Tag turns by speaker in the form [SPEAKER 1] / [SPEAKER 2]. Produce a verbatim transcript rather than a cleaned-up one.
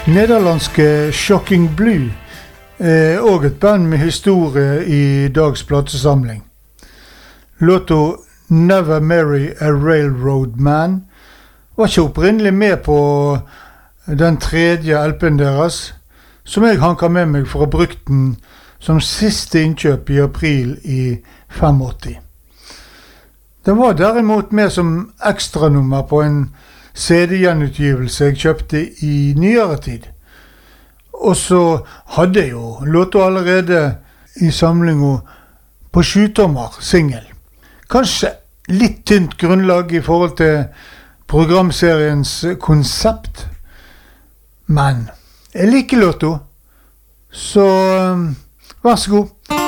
[SPEAKER 1] Nederlandske Shocking Blue er også et band med historie i Dags platesamling. Låta Never Marry a Railroad Man var ikke opprinnelig med på den tredje L P-en deres, som jeg hanker med meg for å ha brukt den som siste innkjøp i april i åttifem. Den var derimot med som ekstranummer på en C D-gjenutgivelse jeg kjøpte i nyere tid. Og så hadde jeg jo låta allerede i samlingen på sjutommer singel. Kanskje litt tynt grunnlag i forhold til programseriens konsept, men jeg liker låta, så vær så god.